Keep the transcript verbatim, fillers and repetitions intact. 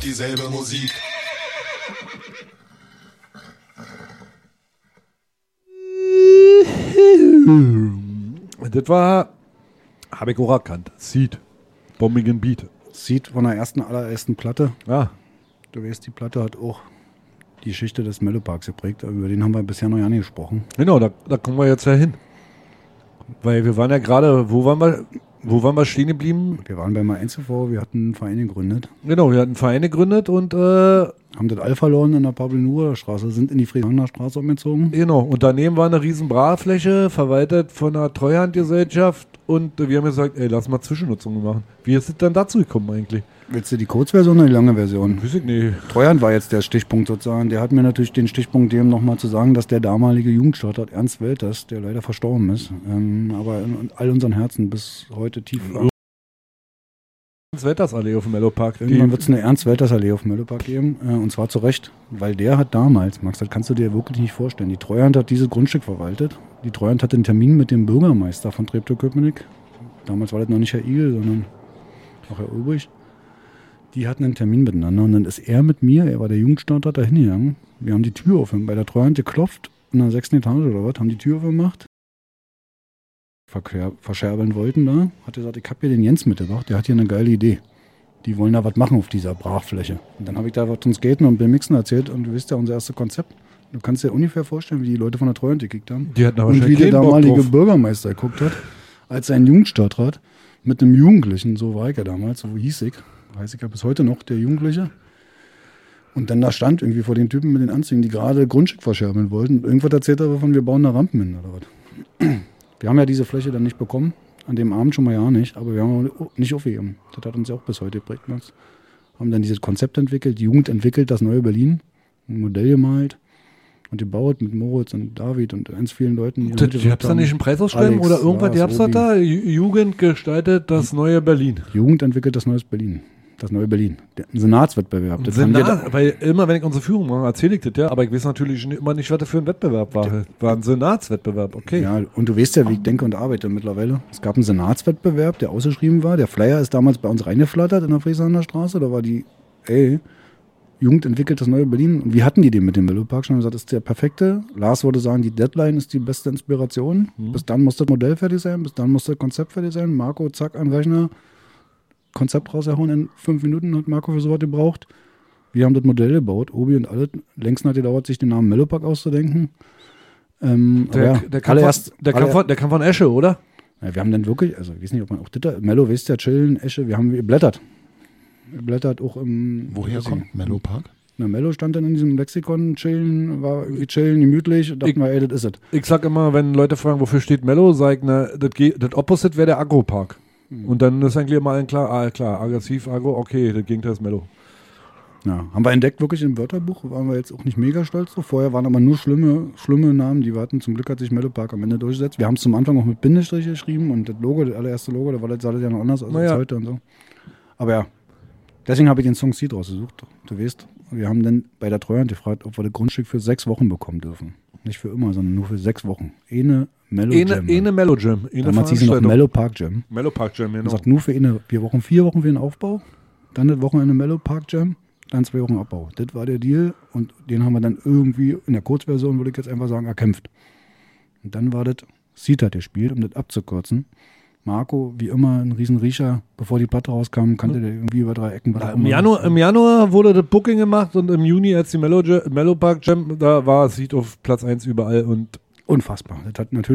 dieselbe Musik. Das war, habe ich auch erkannt, Seed, Bombing Beat. Seed von der ersten, allerersten Platte. Ja. Du weißt, die Platte hat auch die Geschichte des Mellow Parks geprägt. Über den haben wir bisher noch gar nicht gesprochen. Genau, da, da kommen wir jetzt ja hin. Weil wir waren ja gerade, wo waren wir, wo waren wir stehen geblieben? Wir waren bei M eins T V, wir hatten einen Verein gegründet. Genau, wir hatten einen Verein gegründet und äh, haben das All verloren in der Pablo-Nuhr-Straße, sind in die Friedrichshainer Straße umgezogen. Genau, und daneben war eine riesen Brachfläche, verwaltet von einer Treuhandgesellschaft und wir haben gesagt, ey, lass mal Zwischennutzungen machen. Wie ist es dann dazu gekommen eigentlich? Willst du die Kurzversion oder die lange Version? Weiß ich nicht. Treuhand war jetzt der Stichpunkt sozusagen. Der hat mir natürlich den Stichpunkt gegeben, nochmal zu sagen, dass der damalige Jugendstadtrat Ernst Welters, der leider verstorben ist, ähm, aber in all unseren Herzen bis heute tief war. Ernst Welters Allee auf dem Mellow Park. Irgendwann wird es eine Ernst Welters Allee auf dem Mellow Park geben, äh, und zwar zu Recht, weil der hat damals, Max, das kannst du dir wirklich nicht vorstellen, die Treuhand hat dieses Grundstück verwaltet. Die Treuhand hatte einen Termin mit dem Bürgermeister von Treptow-Köpenick. Damals war das noch nicht Herr Igel, sondern auch Herr Ulbrich. Die hatten einen Termin miteinander und dann ist er mit mir, er war der Jugendstadtrat, da hingegangen. Wir haben die Tür aufgemacht, bei der Treuhand geklopft, in der sechsten Etage oder was, haben die Tür aufgemacht. Verquer, verscherbeln wollten da, hat gesagt, ich hab hier den Jens mitgebracht, der hat hier eine geile Idee. Die wollen da was machen auf dieser Brachfläche. Und dann habe ich da was zum Skaten und beim Mixen erzählt und du weißt ja, unser erstes Konzept. Du kannst dir ungefähr vorstellen, wie die Leute von der Treuhand gekickt haben. Die hatten aber und schon wie der keinen Bock damalige drauf. Bürgermeister geguckt hat, als sein Jugendstadtrat mit einem Jugendlichen, so war ich ja damals, so hieß ich, weiß ich ja bis heute noch, der Jugendliche. Und dann da stand irgendwie vor den Typen mit den Anzügen, die gerade Grundstück verscherbeln wollten. Irgendwas erzählt er davon, wir bauen da Rampen hin oder was. Wir haben ja diese Fläche dann nicht bekommen, an dem Abend schon mal ja nicht, aber wir haben auch nicht aufgegeben. Das hat uns ja auch bis heute geprägt, Max. Haben dann dieses Konzept entwickelt, die Jugend entwickelt das neue Berlin, ein Modell gemalt und gebaut mit Moritz und David und ganz vielen Leuten. Die, die habt ihr da nicht einen Preis ausschreiben oder irgendwas? Die habt ihr da? Ju- Jugend gestaltet das neue Berlin. Jugend entwickelt das neues Berlin. Das neue Berlin. Der ein Senatswettbewerb. Das Senat, haben wir weil immer, wenn ich unsere Führung mache, erzähle ich das ja, aber ich weiß natürlich immer nicht, was das für ein Wettbewerb war. War ein Senatswettbewerb, okay. Ja, und du weißt ja, wie ich denke und arbeite mittlerweile. Es gab einen Senatswettbewerb, der ausgeschrieben war. Der Flyer ist damals bei uns reingeflattert in der Friedrichshainer Straße. Da war die, ey, Jugend entwickelt das neue Berlin. Und wie hatten die den mit dem Mellow Park schon? gesagt, das ist der perfekte. Lars würde sagen, die Deadline ist die beste Inspiration. Mhm. Bis dann muss das Modell fertig sein, bis dann muss das Konzept fertig sein. Marco, zack, an Rechner. Konzept rausgehauen. In fünf Minuten hat Marco für sowas gebraucht. Wir haben das Modell gebaut, Obi und alle. Längst hat gedauert, sich den Namen Mellow Park auszudenken. Ähm, der, aber der, kam allererst, von, der, kam von, der kam von Esche, oder? Ja, wir haben dann wirklich, also ich weiß nicht, ob man auch das, Mellow, wisst ja, chillen, Esche, wir haben geblättert. Geblättert auch im... Woher kommt Mellow Park? Na, Mellow stand dann in diesem Lexikon, chillen, war irgendwie chillen, gemütlich, dachten wir, ey, das ist es. Ich sag immer, wenn Leute fragen, wofür steht Mellow, sag ich, na, das, geht, das Opposite wäre der Agropark. Mhm. Und dann ist eigentlich immer allen klar, ah, klar, aggressiv, Agro, okay, das Gegenteil ist Mellow. Ja, haben wir entdeckt wirklich im Wörterbuch, waren wir jetzt auch nicht mega stolz drauf. Vorher waren aber nur schlimme, schlimme Namen, die wir hatten. Zum Glück hat sich Mellow Park am Ende durchgesetzt. Wir haben es zum Anfang auch mit Bindestrich geschrieben und das Logo, das allererste Logo, da war das alles ja noch anders als naja. heute und so. Aber ja, deswegen habe ich den Song Seed rausgesucht. Du weißt, wir haben dann bei der Treuhand gefragt, ob wir das Grundstück für sechs Wochen bekommen dürfen. Nicht für immer, sondern nur für sechs Wochen. Eine Mellow Jam. Eine Mellow Jam. Damals hieß es noch Mellow Park Jam. Mellow Park Jam, genau. Man sagt nur für eine, vier Wochen, vier Wochen für den Aufbau, dann das Wochenende Mellow Park Jam, dann zwei Wochen Abbau. Das war der Deal und den haben wir dann irgendwie in der Kurzversion, würde ich jetzt einfach sagen, erkämpft. Und dann war das, Seed hat gespielt, um das abzukürzen. Marco, wie immer, ein Riesenriecher, bevor die Platte rauskam, kannte der irgendwie über drei Ecken. Ja, im, Januar, Im Januar wurde das Booking gemacht und im Juni, als die Mellow, Mellow Park Jam, da war Seed auf Platz eins überall und unfassbar. Das hat natürlich